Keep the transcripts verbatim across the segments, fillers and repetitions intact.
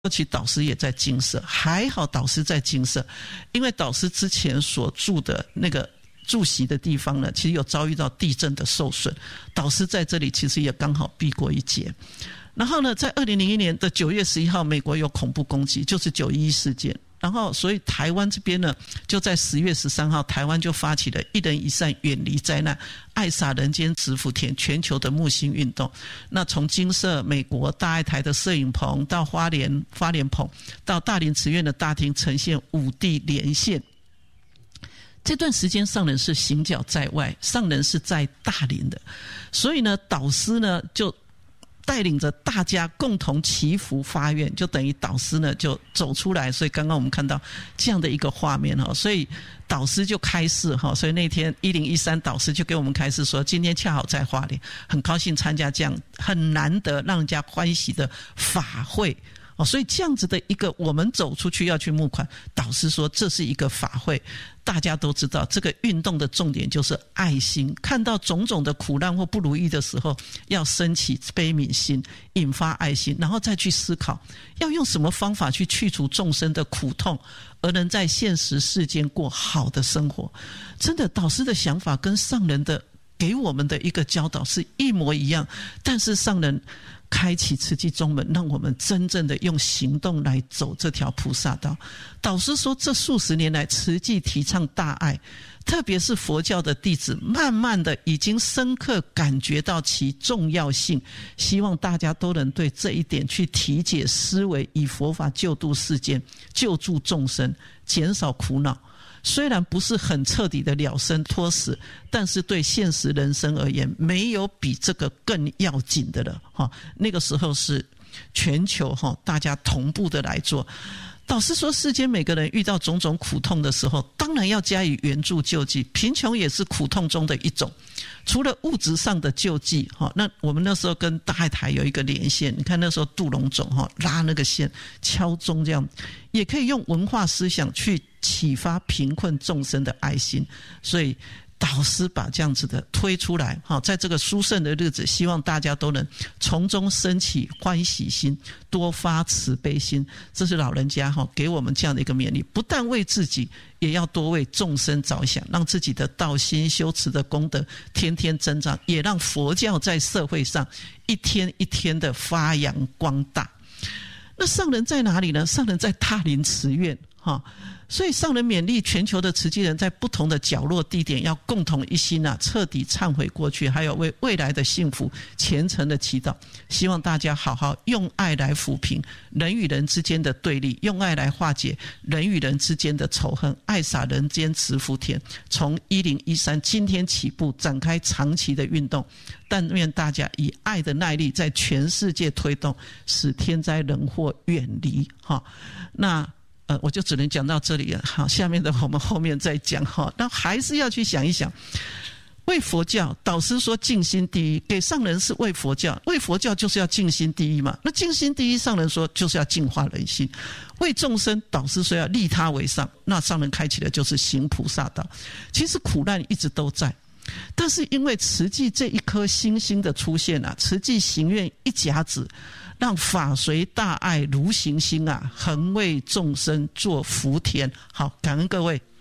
尤其导师也在精舍，还好导师在精舍，因为导师之前所住的那个住席的地方呢，其实有遭遇到地震的受损，导师在这里其实也刚好避过一劫。然后呢，在二零零一年的九月十一号，美国有恐怖攻击，就是九一一事件。然后，所以台湾这边呢，就在十月十三号，台湾就发起了一人一善远离灾难，爱洒人间植福田全球的木星运动。那从金色美国大爱台的摄影棚，到花莲花莲棚，到大林慈院的大厅，呈现五地连线。这段时间上人是行脚在外，上人是在大林的，所以呢，导师呢就带领着大家共同祈福发愿，就等于导师呢就走出来。所以刚刚我们看到这样的一个画面，所以导师就开示，所以那天一零一三导师就给我们开示说，今天恰好在花莲，很高兴参加这样很难得让人家欢喜的法会。所以这样子的一个我们走出去要去募款，导师说这是一个法会。大家都知道这个运动的重点就是爱心，看到种种的苦难或不如意的时候，要升起悲悯心，引发爱心，然后再去思考要用什么方法去去除众生的苦痛，而能在现实世间过好的生活。真的，导师的想法跟上人的给我们的一个教导是一模一样，但是上人开启慈济中门，让我们真正的用行动来走这条菩萨道。导师说，这数十年来慈济提倡大爱，特别是佛教的弟子慢慢的已经深刻感觉到其重要性，希望大家都能对这一点去体解思维，以佛法救度世间，救助众生，减少苦恼。虽然不是很彻底的了生脱死，但是对现实人生而言，没有比这个更要紧的了。那个时候是全球大家同步的来做。导师说，世间每个人遇到种种苦痛的时候，当然要加以援助救济，贫穷也是苦痛中的一种。除了物质上的救济，那我们那时候跟大爱台有一个连线，你看那时候杜龙总拉那个线敲钟，这样也可以用文化思想去启发贫困众生的爱心。所以导师把这样子的推出来，在这个殊胜的日子，希望大家都能从中升起欢喜心，多发慈悲心。这是老人家给我们这样的一个勉励，不但为自己，也要多为众生着想，让自己的道心修持的功德天天增长，也让佛教在社会上一天一天的发扬光大。那上人在哪里呢？上人在大林慈院。所以上人勉励全球的慈济人，在不同的角落地点要共同一心啊，彻底忏悔过去，还有为未来的幸福虔诚的祈祷。希望大家好好用爱来抚平人与人之间的对立，用爱来化解人与人之间的仇恨，爱洒人间慈福田。从一零一三今天起步，展开长期的运动，但愿大家以爱的耐力在全世界推动，使天灾人祸远离。那呃，我就只能讲到这里了。好，下面的我们后面再讲哈。那还是要去想一想，为佛教，导师说尽心第一，给上人是为佛教，为佛教就是要尽心第一嘛。那尽心第一，上人说就是要净化人心，为众生，导师说要利他为上，那上人开启的就是行菩萨道。其实苦难一直都在，但是因为慈济这一颗星星的出现啊，慈济行愿一甲子，让法随大爱如行星啊，恒为众生做福田。好，感恩各位。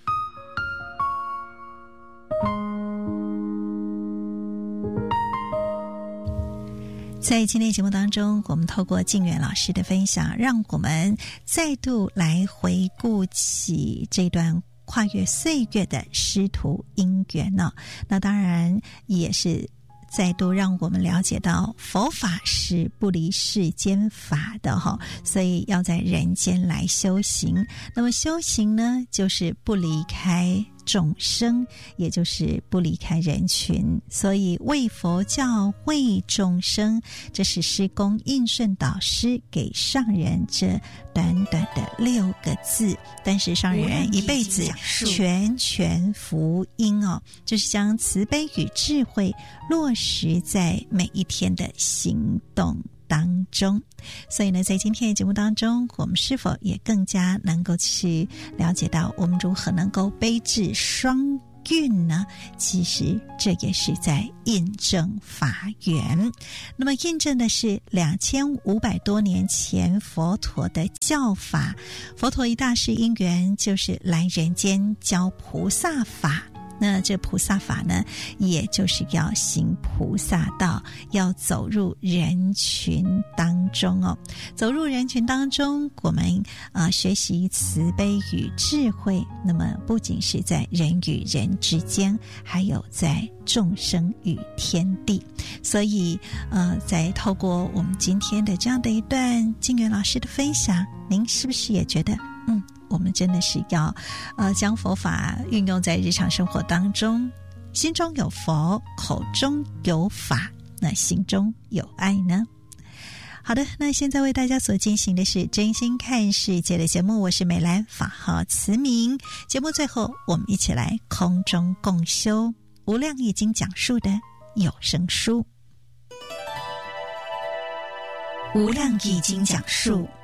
在今天节目当中，我们透过静远老师的分享，让我们再度来回顾起这段跨越岁月的师徒因缘呢、哦。那当然也是再度让我们了解到佛法是不离世间法的哈，所以要在人间来修行。那么修行呢，就是不离开众生，也就是不离开人群，所以为佛教为众生，这是师公应顺导师给上人这短短的六个字，但是上人一辈子全权福音哦，就是将慈悲与智慧落实在每一天的行动当中。所以呢，在今天的节目当中，我们是否也更加能够去了解到我们如何能够悲智双运呢？其实这也是在印证法缘。那么印证的是两千五百多年前佛陀的教法。佛陀一大世因缘就是来人间教菩萨法。那这菩萨法呢，也就是要行菩萨道，要走入人群当中哦。走入人群当中，我们呃学习慈悲与智慧，那么不仅是在人与人之间，还有在众生与天地。所以呃，在透过我们今天的这样的一段静源老师的分享，您是不是也觉得嗯？我们真的是要呃将佛法运用在日常生活当中，心中有佛，口中有法，那心中有爱呢？好的，那现在为大家所进行的是真心看世界的节目，我是美兰，法号慈明。节目最后我们一起来空中共修无量易经讲述的有声书。无量易经讲述